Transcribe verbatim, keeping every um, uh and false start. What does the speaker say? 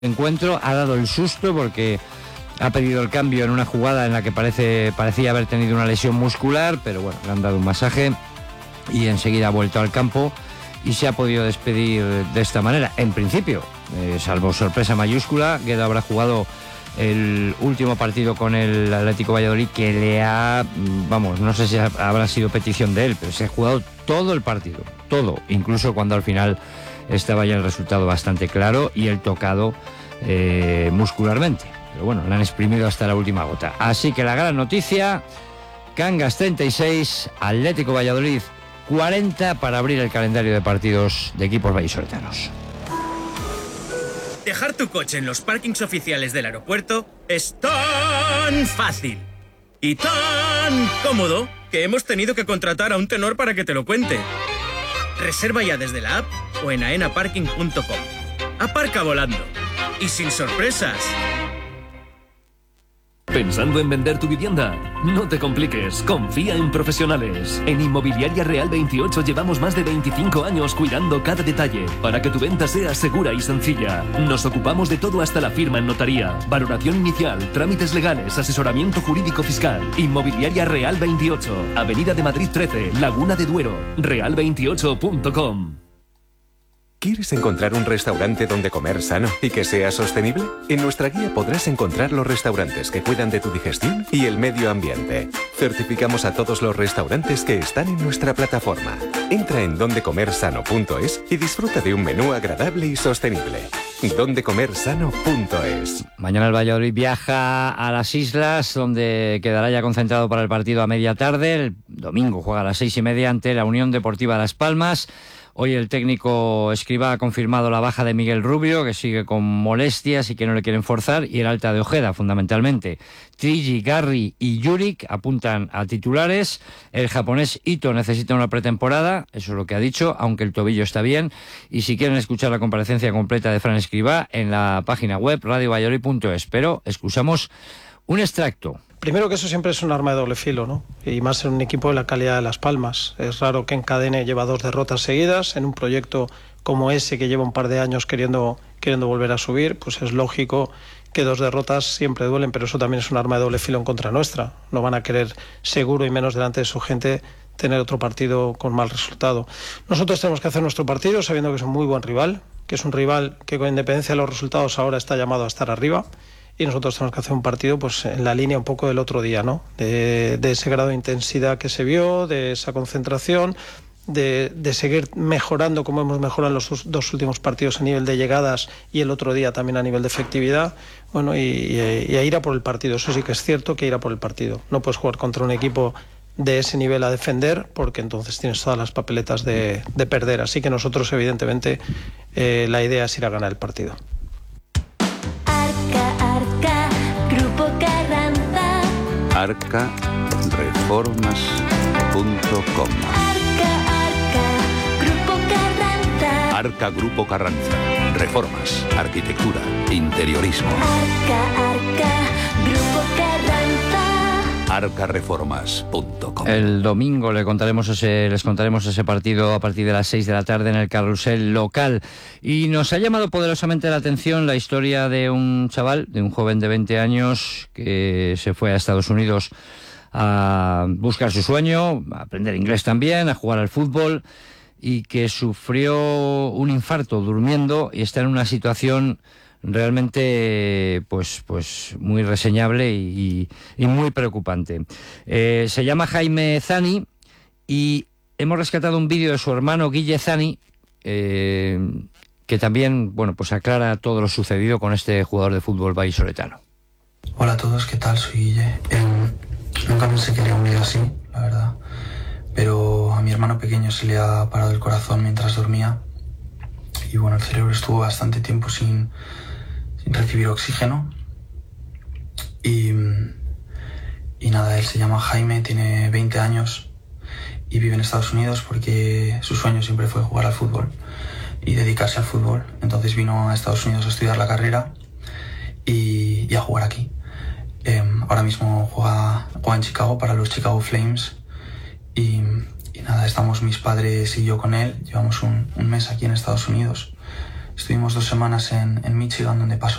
encuentro, ha dado el susto porque ha pedido el cambio en una jugada en la que parece parecía haber tenido una lesión muscular, pero bueno, le han dado un masaje y enseguida ha vuelto al campo y se ha podido despedir de esta manera. En principio, eh, salvo sorpresa mayúscula, Guedo habrá jugado el último partido con el Atlético Valladolid, que le ha, vamos, no sé si habrá sido petición de él, pero se ha jugado todo el partido, todo, incluso cuando al final estaba ya el resultado bastante claro y el tocado eh, muscularmente. Pero bueno, le han exprimido hasta la última gota. Así que la gran noticia: Cangas treinta y seis, Atlético Valladolid cuarenta, para abrir el calendario de partidos de equipos vallisoletanos. Dejar tu coche en los parkings oficiales del aeropuerto es tan fácil y tan cómodo que hemos tenido que contratar a un tenor para que te lo cuente. Reserva ya desde la app o en aena parking punto com. Aparca volando y sin sorpresas. ¿Pensando en vender tu vivienda? No te compliques, confía en profesionales. En Inmobiliaria Real veintiocho llevamos más de veinticinco años cuidando cada detalle para que tu venta sea segura y sencilla. Nos ocupamos de todo hasta la firma en notaría, valoración inicial, trámites legales, asesoramiento jurídico fiscal. Inmobiliaria Real veintiocho, Avenida de Madrid trece, Laguna de Duero, real veintiocho punto com. ¿Quieres encontrar un restaurante donde comer sano y que sea sostenible? En nuestra guía podrás encontrar los restaurantes que cuidan de tu digestión y el medio ambiente. Certificamos a todos los restaurantes que están en nuestra plataforma. Entra en donde comer sano punto es y disfruta de un menú agradable y sostenible. donde comer sano punto es. Mañana el Valladolid viaja a las Islas, donde quedará ya concentrado para el partido a media tarde. El domingo juega a las seis y media ante la Unión Deportiva Las Palmas. Hoy el técnico Escribá ha confirmado la baja de Miguel Rubio, que sigue con molestias y que no le quieren forzar, y el alta de Ojeda, fundamentalmente. Trigi, Garri y Juric apuntan a titulares. El japonés Ito necesita una pretemporada, eso es lo que ha dicho, aunque el tobillo está bien. Y si quieren escuchar la comparecencia completa de Fran Escribá, en la página web radio valladolid punto es. Pero escuchamos un extracto. Primero, que eso siempre es un arma de doble filo, ¿no? Y más en un equipo de la calidad de Las Palmas. Es raro que encadene, lleva dos derrotas seguidas en un proyecto como ese, que lleva un par de años queriendo, queriendo volver a subir. Pues es lógico que dos derrotas siempre duelen, pero eso también es un arma de doble filo en contra nuestra. No van a querer, seguro, y menos delante de su gente, tener otro partido con mal resultado. Nosotros tenemos que hacer nuestro partido sabiendo que es un muy buen rival, que es un rival que, con independencia de los resultados, ahora está llamado a estar arriba. Y nosotros tenemos que hacer un partido pues en la línea un poco del otro día, ¿no? De, de ese grado de intensidad que se vio, de esa concentración, de, de seguir mejorando como hemos mejorado en los dos últimos partidos a nivel de llegadas y el otro día también a nivel de efectividad. Bueno, y, y, y a ir a por el partido. Eso sí que es cierto, que ir a por el partido. No puedes jugar contra un equipo de ese nivel a defender, porque entonces tienes todas las papeletas de, de perder. Así que nosotros, evidentemente, eh, la idea es ir a ganar el partido. arca reformas punto com. Arca, Arca, Grupo Carranza. Arca Grupo Carranza. Reformas, arquitectura, interiorismo. Arca, Arca, Grupo Carranza. arca reformas punto com. El domingo le contaremos ese, les contaremos ese partido a partir de las seis de la tarde en el carrusel local. Y nos ha llamado poderosamente la atención la historia de un chaval, de un joven de veinte años que se fue a Estados Unidos a buscar su sueño, a aprender inglés también, a jugar al fútbol, y que sufrió un infarto durmiendo y está en una situación realmente pues pues muy reseñable y, y muy preocupante. Eh, se llama Jaime Zani y hemos rescatado un vídeo de su hermano Guille Zani, eh, que también, bueno, pues aclara todo lo sucedido con este jugador de fútbol vallisoletano. Hola a todos, ¿qué tal? Soy Guille. Eh, nunca pensé que haría un vídeo así, la verdad, pero a mi hermano pequeño se le ha parado el corazón mientras dormía y bueno, el cerebro estuvo bastante tiempo sin sin recibir oxígeno y, y nada, él se llama Jaime, tiene veinte años y vive en Estados Unidos porque su sueño siempre fue jugar al fútbol y dedicarse al fútbol. Entonces vino a Estados Unidos a estudiar la carrera y, y a jugar aquí. Eh, ahora mismo juega, juega en Chicago para los Chicago Flames y, y nada, estamos mis padres y yo con él, llevamos un, un mes aquí en Estados Unidos. Estuvimos dos semanas en, en Michigan, donde pasó